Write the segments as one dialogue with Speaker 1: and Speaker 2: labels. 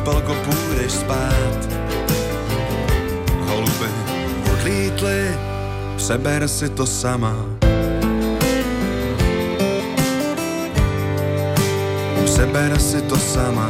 Speaker 1: popelko, půjdeš spát. Holuby odlítly, přeber si to sama. Přeber si to sama.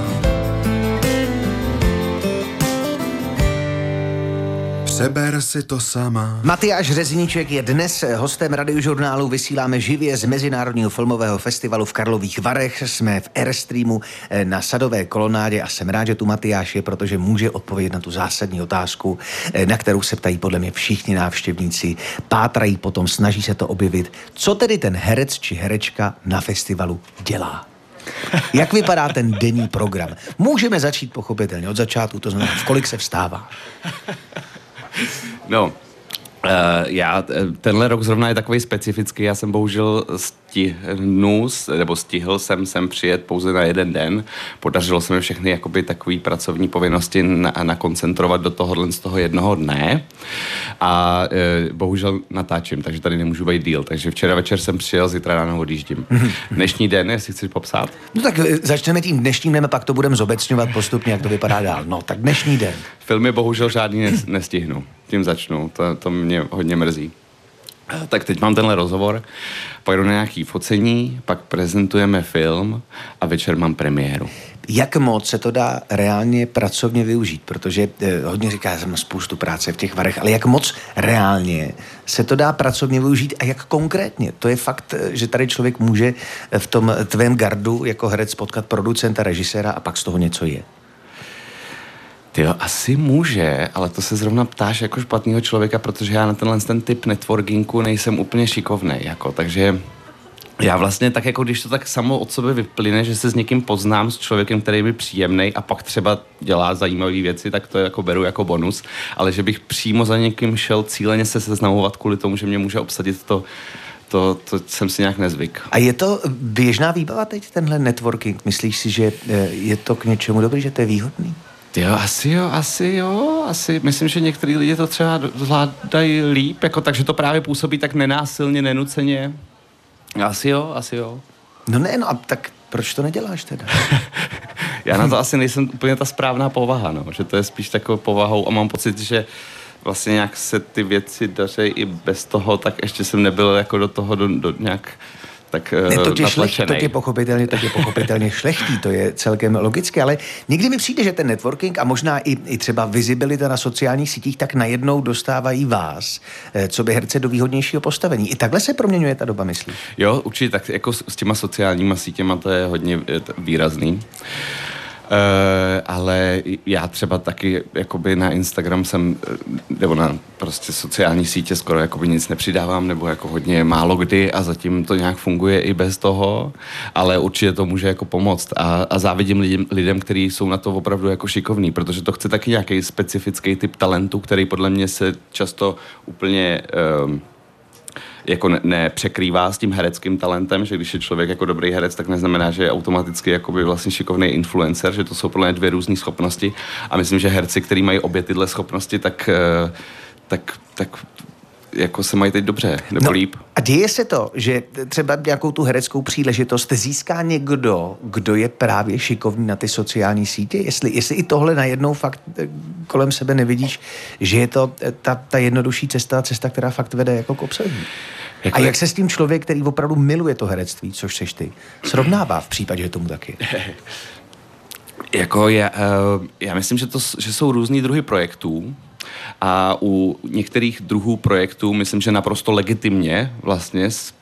Speaker 1: Přeber si to sama.
Speaker 2: Matyáš Řezníček je dnes hostem Radiožurnálu. Vysíláme živě z Mezinárodního filmového festivalu v Karlových Varech. Jsme v Airstreamu na Sadové kolonádě a jsem rád, že tu Matyáš je, protože může odpovědět na tu zásadní otázku, na kterou se ptají podle mě všichni návštěvníci. Pátrají potom, snaží se to objevit. Co tedy ten herec či herečka na festivalu dělá? Jak vypadá ten denní program? Můžeme začít pochopitelně od začátku, to znamená, v kolik se vstává.
Speaker 3: No, tenhle rok zrovna je takový specifický, já jsem bohužel stihl jsem sem přijet pouze na jeden den. Podařilo se mi všechny jakoby takový pracovní povinnosti nakoncentrovat do tohohle z toho jednoho dne a bohužel natáčím, takže tady nemůžu být díl, takže včera večer jsem přijel, zítra ráno odjíždím. Dnešní den, jestli chceš popsat?
Speaker 2: No tak začneme tím dnešním dnem a pak to budeme zobecňovat postupně, jak to vypadá dál. No, tak dnešní den.
Speaker 3: Filmy bohužel žádný nestihnu. Tím začnu, to mě hodně mrzí. Tak teď mám tenhle rozhovor, pojedu na nějaký focení, pak prezentujeme film a večer mám premiéru.
Speaker 2: Jak moc se to dá reálně pracovně využít? Protože hodně říká, že mám spoustu práce v těch Varech, ale jak moc reálně se to dá pracovně využít a jak konkrétně? To je fakt, že tady člověk může v tom tvém gardu jako herec potkat producenta, režiséra a pak z toho něco je.
Speaker 3: Tyjo, asi může, ale to se zrovna ptáš jako špatného člověka, protože já na ten typ networkingu nejsem úplně šikovnej, jako, takže já vlastně tak jako, když to tak samo od sebe vyplyne, že se s někým poznám, s člověkem, který je mi příjemnej a pak třeba dělá zajímavé věci, tak to jako beru jako bonus, ale že bych přímo za někým šel cíleně se seznamovat kvůli tomu, že mě může obsadit to jsem si nějak nezvyk.
Speaker 2: A je to běžná výbava teď, tenhle networking? Myslíš si, že je to k něčemu dobrý, že to je výhodný?
Speaker 3: Jo, asi. Myslím, že některý lidi to třeba zvládají líp, jako, takže to právě působí tak nenásilně, nenuceně. Asi jo.
Speaker 2: No ne, no a tak proč to neděláš teda?
Speaker 3: Já na to asi nejsem úplně ta správná povaha, no, že to je spíš takovou povahou a mám pocit, že vlastně nějak se ty věci daří i bez toho, tak ještě jsem nebyl jako do toho do nějak tak natlačenej.
Speaker 2: To je pochopitelně šlechtý, to je celkem logické, ale někdy mi přijde, že ten networking a možná i třeba vizibilita na sociálních sítích tak najednou dostávají vás, co by herce do výhodnějšího postavení. I takhle se proměňuje ta doba, myslíš?
Speaker 3: Jo, určitě, tak jako s těma sociálníma sítěma to je hodně výrazný. Ale já třeba taky jakoby na Instagram jsem, nebo na prostě sociální sítě skoro jakoby nic nepřidávám, nebo jako hodně málo kdy a zatím to nějak funguje i bez toho, ale určitě to může jako pomoct a závidím lidem, kteří jsou na to opravdu jako šikovní, protože to chce taky nějaký specifický typ talentu, který podle mě se často úplně jako nepřekrývá s tím hereckým talentem, že když je člověk jako dobrý herec, tak neznamená, že je automaticky jakoby vlastně šikovný influencer, že to jsou podle mě dvě různé schopnosti a myslím, že herci, kteří mají obě tyhle schopnosti, tak jako se mají teď dobře, nebo líp.
Speaker 2: A děje se to, že třeba nějakou tu hereckou příležitost získá někdo, kdo je právě šikovný na ty sociální sítě? Jestli i tohle najednou fakt kolem sebe nevidíš, že je to ta jednodušší cesta, která fakt vede jako k obsazení. A jak se s tím člověk, který opravdu miluje to herectví, což seš ty, srovnává v případě, že tomu taky?
Speaker 3: Jako já myslím, že jsou různý druhy projektů a u některých druhů projektů myslím, že naprosto legitimně vlastně